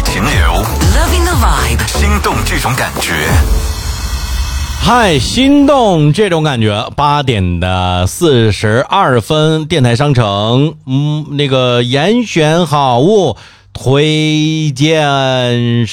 情流 Loving the vibe， 心动这种感觉。 嗨，心动这种感觉。8点的42分，电台商城，那个严选好物推荐